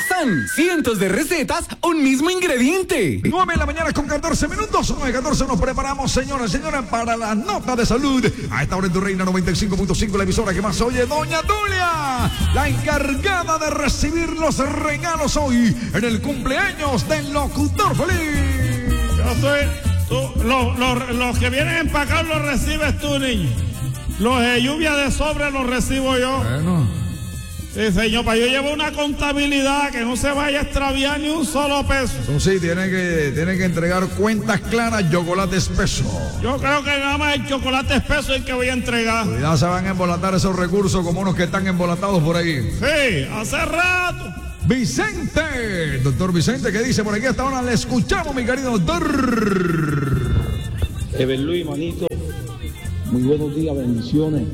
pasan? Cientos de recetas, un mismo ingrediente. 9 de la mañana con 14 minutos. 9:14 nos preparamos, señoras y señores, para la nota de salud. A esta hora en tu Reina 95.5, la emisora que más oye, Doña Tulia, la encargada de recibir los regalos hoy en el cumpleaños del locutor feliz. Yo soy... Los que vienen empacados los recibes tú, niño. Los de lluvia de sobre los recibo yo. Bueno. Sí, señor, para yo llevo una contabilidad que no se vaya a extraviar ni un solo peso. Eso sí, tiene que entregar cuentas claras, chocolate espeso. Yo creo que nada más el chocolate espeso es el que voy a entregar. Cuidado, se van a embolatar esos recursos como unos que están embolatados por ahí. Sí, hace rato. Vicente, doctor Vicente, ¿qué dice por aquí? Hasta ahora le escuchamos, mi querido doctor. Luis, manito, muy buenos días, bendiciones.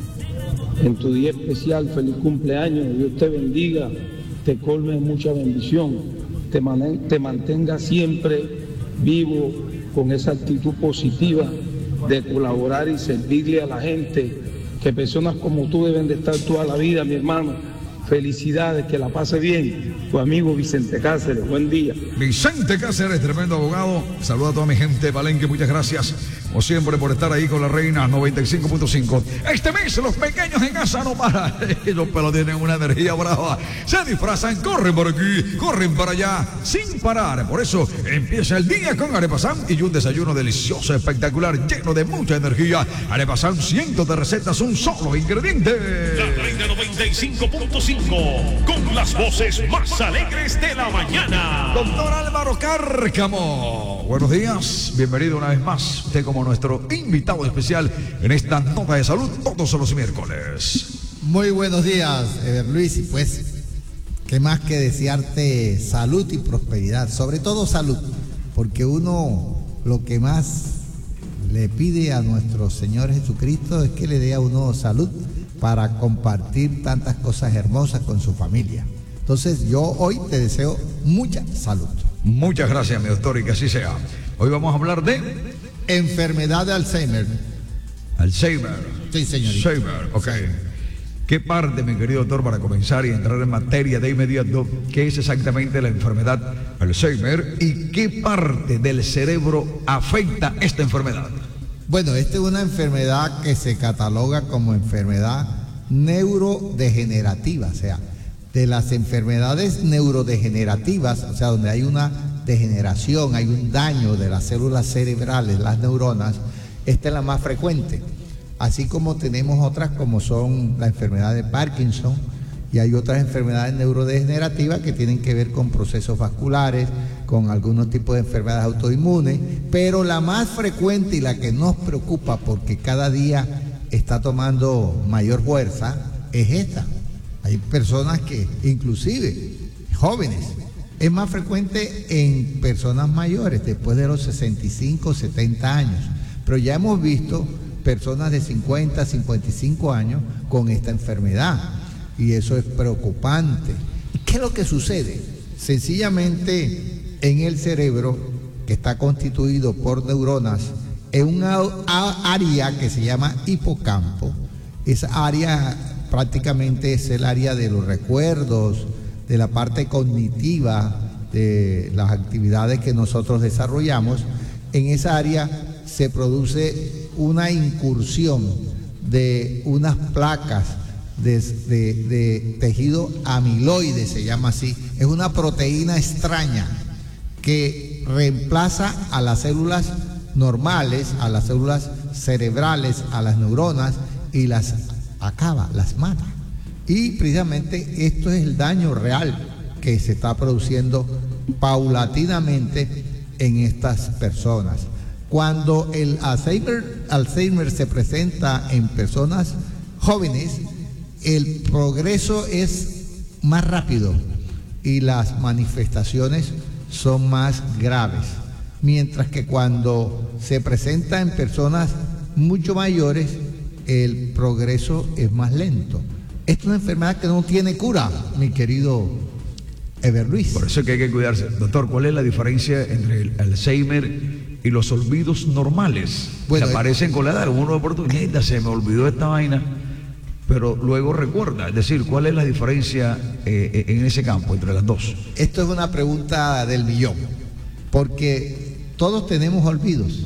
En tu día especial, feliz cumpleaños, Dios te bendiga, te colme mucha bendición, te mantenga siempre vivo con esa actitud positiva de colaborar y servirle a la gente, que personas como tú deben de estar toda la vida, mi hermano. Felicidades, que la pase bien. Tu amigo Vicente Cáceres, buen día. Vicente Cáceres, tremendo abogado. Saluda a toda mi gente de Palenque, muchas gracias, como siempre, por estar ahí con la Reina 95.5. Este mes los pequeños en casa no paran. Ellos pero tienen una energía brava. Se disfrazan, corren por aquí, corren para allá, sin parar. Por eso empieza el día con Arepasán y un desayuno delicioso, espectacular, lleno de mucha energía. Arepasán, cientos de recetas, un solo ingrediente. La Reina 95.5, con las voces más alegres de la mañana. Doctor Álvaro Cárcamo, buenos días, bienvenido una vez más, usted como nuestro invitado especial en esta nota de salud todos los miércoles. Muy buenos días, Luis, y pues, qué más que desearte salud y prosperidad, sobre todo salud, porque uno lo que más le pide a nuestro Señor Jesucristo es que le dé a uno salud para compartir tantas cosas hermosas con su familia. Entonces yo hoy te deseo mucha salud. Muchas gracias, mi doctor, y que así sea. Hoy vamos a hablar de enfermedad de Alzheimer. Alzheimer. Sí, señorita. Alzheimer, ok. ¿Qué parte, mi querido doctor, para comenzar y entrar en materia de inmediato, qué es exactamente la enfermedad Alzheimer y qué parte del cerebro afecta esta enfermedad? Bueno, esta es una enfermedad que se cataloga como enfermedad neurodegenerativa, o sea, de las enfermedades neurodegenerativas, o sea, donde hay una degeneración, hay un daño de las células cerebrales, las neuronas, esta es la más frecuente. Así como tenemos otras como son la enfermedad de Parkinson, y hay otras enfermedades neurodegenerativas que tienen que ver con procesos vasculares, con algunos tipos de enfermedades autoinmunes, pero la más frecuente y la que nos preocupa porque cada día está tomando mayor fuerza es esta. Hay personas que, inclusive jóvenes, es más frecuente en personas mayores, después de los 65, 70 años, pero ya hemos visto personas de 50, 55 años con esta enfermedad. Y eso es preocupante. ¿Qué es lo que sucede? Sencillamente en el cerebro, que está constituido por neuronas, en una área que se llama hipocampo. Esa área prácticamente es el área de los recuerdos, de la parte cognitiva, de las actividades que nosotros desarrollamos. En esa área se produce una incursión de unas placas de tejido amiloide, se llama así. Es una proteína extraña que reemplaza a las células normales, a las células cerebrales, a las neuronas, y las acaba, las mata. Y precisamente esto es el daño real que se está produciendo paulatinamente en estas personas. Cuando el Alzheimer se presenta en personas jóvenes, el progreso es más rápido y las manifestaciones son más graves, mientras que cuando se presenta en personas mucho mayores, el progreso es más lento. Esta es una enfermedad que no tiene cura, mi querido Luis. Por eso es que hay que cuidarse. Doctor, ¿cuál es la diferencia entre el Alzheimer y los olvidos normales? Bueno, se aparecen con la edad, algunos de oportunidad, se me olvidó esta vaina. pero luego recuerda. Es decir, ¿cuál es la diferencia en ese campo entre las dos? Esto es una pregunta del millón, porque todos tenemos olvidos,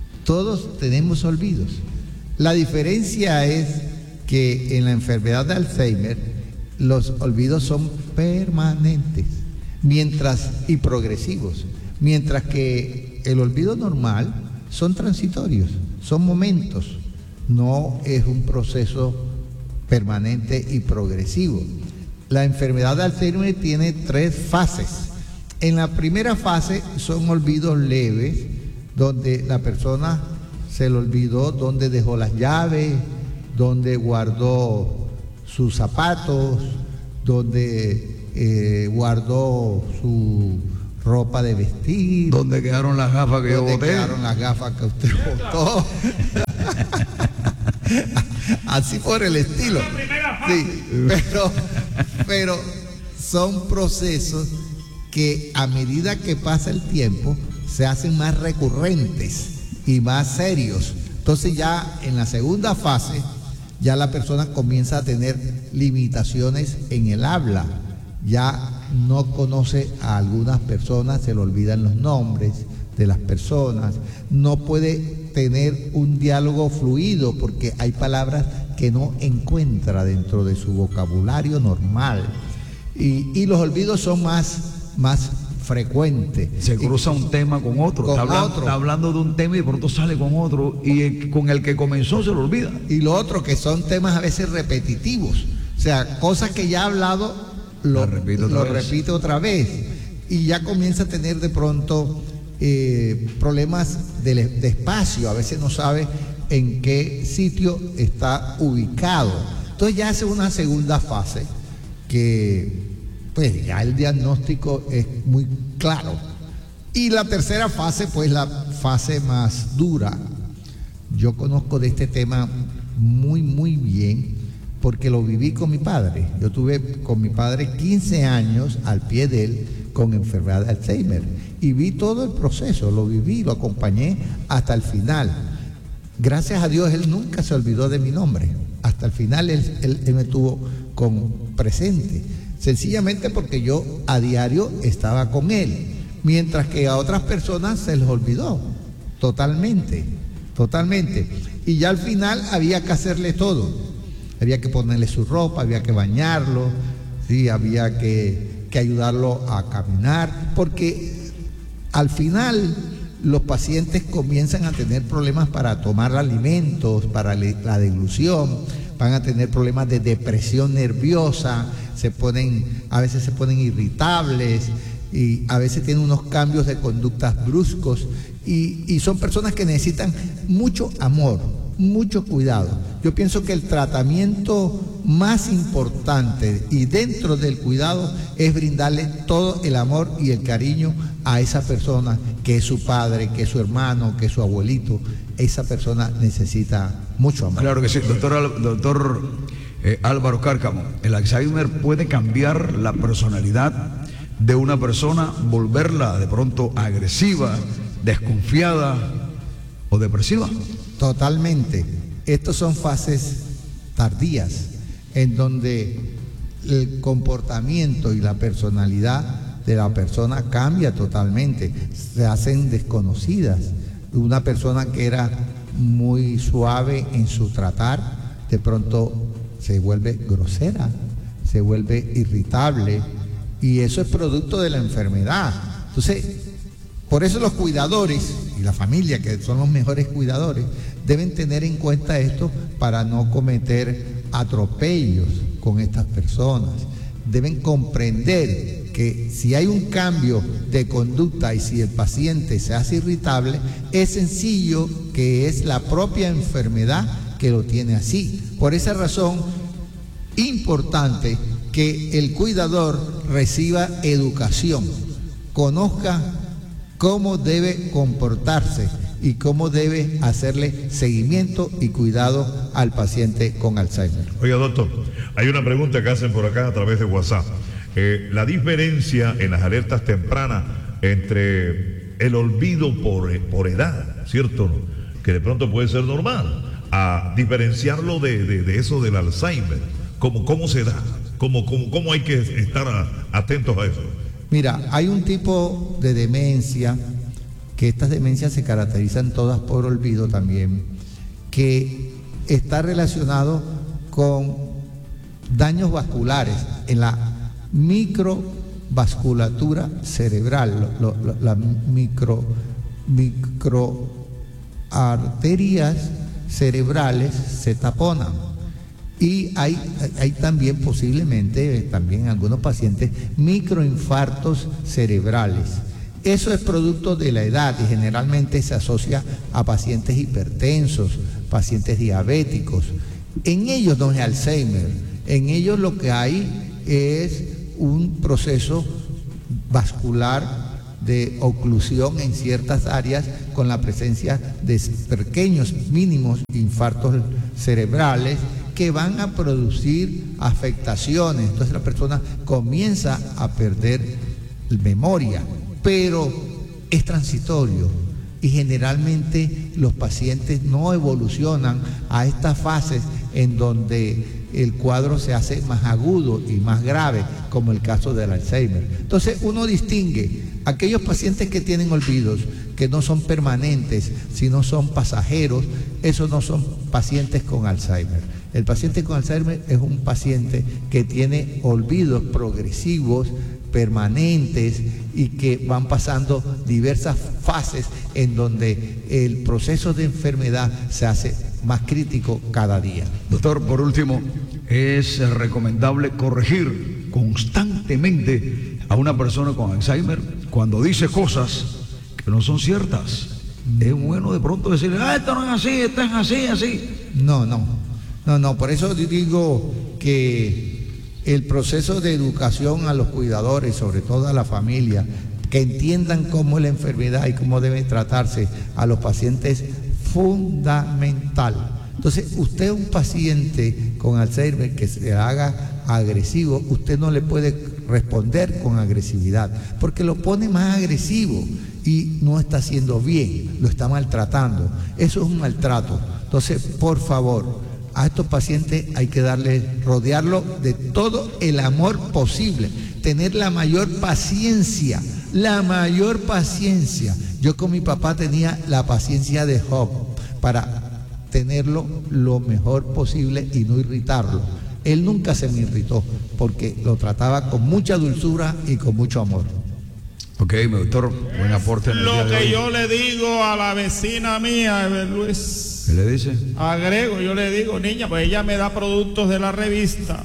La diferencia es que en la enfermedad de Alzheimer los olvidos son permanentes y progresivos, mientras que el olvido normal son transitorios, son momentos, no es un proceso permanente y progresivo. La enfermedad de Alzheimer tiene 3 fases. En la primera fase son olvidos leves, donde la persona se le olvidó dónde dejó las llaves, dónde guardó sus zapatos, dónde guardó su ropa de vestir. ¿Dónde quedaron las gafas que yo boté? ¿Dónde quedaron las gafas que usted botó? Así por el estilo. Sí, pero son procesos que a medida que pasa el tiempo se hacen más recurrentes y más serios. Entonces ya en la segunda fase ya la persona comienza a tener limitaciones en el habla, ya no conoce a algunas personas, se le olvidan los nombres de las personas, no puede tener un diálogo fluido porque hay palabras que no encuentra dentro de su vocabulario normal, y los olvidos son más frecuentes. Se cruza un tema con otro, está hablando de un tema y de pronto sale con otro, y con el que comenzó se lo olvida. Y lo otro, que son temas a veces repetitivos, o sea, cosas que ya ha hablado, lo repite otra vez, y ya comienza a tener de pronto problemas de espacio, a veces no sabe en qué sitio está ubicado. Entonces ya hace una segunda fase que pues ya el diagnóstico es muy claro. Y la tercera fase, pues la fase más dura. Yo conozco de este tema muy bien porque lo viví con mi padre. Yo tuve con mi padre 15 años al pie de él con enfermedad de Alzheimer y vi todo el proceso, lo viví, lo acompañé hasta el final. Gracias a Dios él nunca se olvidó de mi nombre. Hasta el final él me tuvo presente, sencillamente porque yo a diario estaba con él, mientras que a otras personas se les olvidó totalmente. Y ya al final había que hacerle todo, había que ponerle su ropa, había que bañarlo, ¿sí? Había que ayudarlo a caminar, porque al final los pacientes comienzan a tener problemas para tomar alimentos, para la deglución, van a tener problemas de depresión nerviosa, a veces se ponen irritables y a veces tienen unos cambios de conductas bruscos y son personas que necesitan mucho amor, mucho cuidado. Yo pienso que el tratamiento más importante y dentro del cuidado es brindarle todo el amor y el cariño a esa persona que es su padre, que es su hermano, que es su abuelito. Esa persona necesita mucho amor. Claro que sí, doctor Álvaro Cárcamo. El Alzheimer puede cambiar la personalidad de una persona, volverla de pronto agresiva, desconfiada o depresiva. Totalmente. Estos son fases tardías en donde el comportamiento y la personalidad de la persona cambia totalmente, se hacen desconocidas. Una persona que era muy suave en su tratar, de pronto se vuelve grosera, se vuelve irritable, y eso es producto de la enfermedad. Entonces, por eso los cuidadores y la familia, que son los mejores cuidadores, deben tener en cuenta esto para no cometer atropellos con estas personas. Deben comprender que si hay un cambio de conducta y si el paciente se hace irritable, es sencillo que es la propia enfermedad que lo tiene así. Por esa razón, importante que el cuidador reciba educación, conozca cómo debe comportarse y cómo debe hacerle seguimiento y cuidado al paciente con Alzheimer. Oiga, doctor, hay una pregunta que hacen por acá a través de WhatsApp. La diferencia en las alertas tempranas entre el olvido por edad, ¿cierto? Que de pronto puede ser normal. a diferenciarlo de eso del Alzheimer? ¿Cómo se da? ¿Cómo hay que estar atentos a eso? Mira, hay un tipo de demencia, que estas demencias se caracterizan todas por olvido también, que está relacionado con daños vasculares en la microvasculatura cerebral, las microarterias cerebrales se taponan. Y hay también posiblemente, también en algunos pacientes, microinfartos cerebrales. Eso es producto de la edad y generalmente se asocia a pacientes hipertensos, pacientes diabéticos. En ellos no es Alzheimer, en ellos lo que hay es un proceso vascular de oclusión en ciertas áreas con la presencia de pequeños mínimos infartos cerebrales que van a producir afectaciones. Entonces la persona comienza a perder memoria, pero es transitorio y generalmente los pacientes no evolucionan a estas fases en donde el cuadro se hace más agudo y más grave, como el caso del Alzheimer. Entonces uno distingue aquellos pacientes que tienen olvidos, que no son permanentes, sino son pasajeros. Esos no son pacientes con Alzheimer. El paciente con Alzheimer es un paciente que tiene olvidos progresivos, permanentes, y que van pasando diversas fases en donde el proceso de enfermedad se hace más crítico cada día. Doctor, por último, ¿es recomendable corregir constantemente a una persona con Alzheimer cuando dice cosas que no son ciertas? Es bueno de pronto decirle, esto no es así, esto es así, así. No, por eso digo que el proceso de educación a los cuidadores, sobre todo a la familia, que entiendan cómo es la enfermedad y cómo deben tratarse a los pacientes, fundamental. Entonces, usted un paciente con Alzheimer que se haga agresivo, usted no le puede responder con agresividad, porque lo pone más agresivo y no está haciendo bien, lo está maltratando. Eso es un maltrato. Entonces, por favor, a estos pacientes hay que rodearlo de todo el amor posible, tener la mayor paciencia. Yo con mi papá tenía la paciencia de Job para tenerlo lo mejor posible y no irritarlo. Él nunca se me irritó porque lo trataba con mucha dulzura y con mucho amor. Ok, mi doctor, buen aporte. Lo que yo le digo a la vecina mía, Luis. ¿Qué le dice? Agrego, yo le digo, niña, pues ella me da productos de la revista.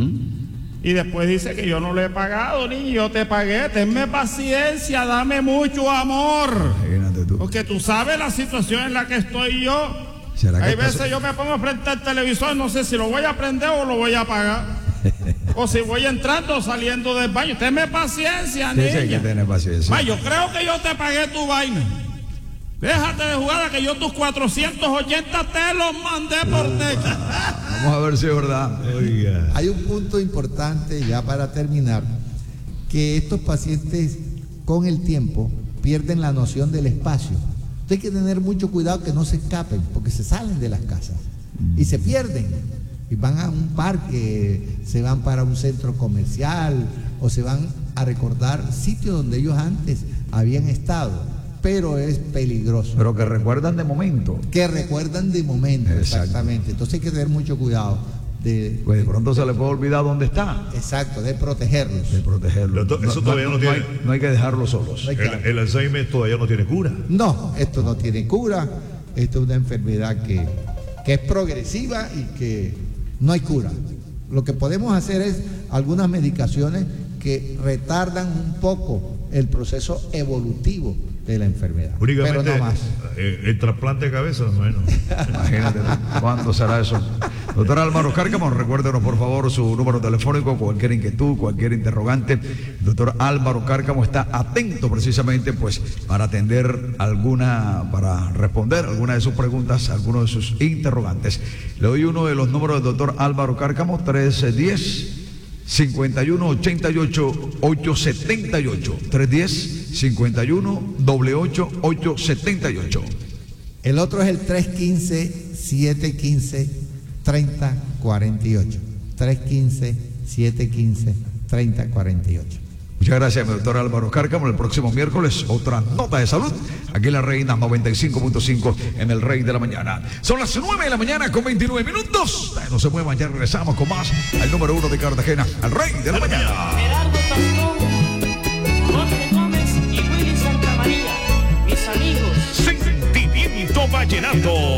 Y después dice que yo no le he pagado, niña, yo te pagué, tenme paciencia, dame mucho amor. Imagínate tú. Porque tú sabes la situación en la que estoy yo. Hay veces yo me pongo frente al televisor, no sé si lo voy a prender o lo voy a apagar. O si voy entrando o saliendo del baño. Tenme paciencia, niña. Sí, que tiene paciencia. Yo creo que yo te pagué tu vaina. Déjate de jugada que yo tus 480 te los mandé por techo. Vamos a ver si es verdad. Oiga. Hay un punto importante ya para terminar, que estos pacientes con el tiempo pierden la noción del espacio. Hay que tener mucho cuidado que no se escapen, porque se salen de las casas y se pierden. Y van a un parque, se van para un centro comercial o se van a recordar sitios donde ellos antes habían estado. Pero es peligroso. Pero que recuerdan de momento. Exactamente. Entonces hay que tener mucho cuidado. Pues de pronto se le puede olvidar dónde está. Exacto, de protegerlos. Eso todavía no tiene. No hay que dejarlos solos. El Alzheimer todavía no tiene cura. No, esto no tiene cura. Esto es una enfermedad que es progresiva y que no hay cura. Lo que podemos hacer es algunas medicaciones que retardan un poco el proceso evolutivo de la enfermedad. Únicamente pero no más. El trasplante de cabeza, bueno. Imagínate, ¿cuándo será eso? Doctor Álvaro Cárcamo, recuérdenos por favor su número telefónico, cualquier inquietud, cualquier interrogante. El doctor Álvaro Cárcamo está atento precisamente pues para atender para responder alguna de sus preguntas, algunos de sus interrogantes. Le doy uno de los números del doctor Álvaro Cárcamo, 310-5188-878, 310-5188-878. El otro es el 315 315-715-3048. 315-715-3048. Muchas gracias, mi doctor Álvaro Cárcamo. El próximo miércoles, otra nota de salud. Aquí en La Reina 95.5 en El Rey de la Mañana. Son las 9 de la mañana con 29 minutos. No se muevan, ya regresamos con más. Al número 1 de Cartagena, al Rey de la Mañana. Gerardo Tostón, Jorge Gómez y Willy Santamaría, mis amigos. Sentimiento Vallenato.